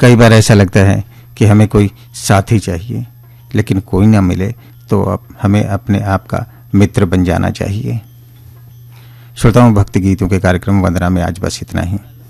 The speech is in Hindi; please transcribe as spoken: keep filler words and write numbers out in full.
कई बार ऐसा लगता है कि हमें कोई साथी चाहिए, लेकिन कोई ना मिले तो अब हमें अपने आप का मित्र बन जाना चाहिए। श्रोताओं, भक्ति गीतों के कार्यक्रम वंदना में आज बस इतना ही।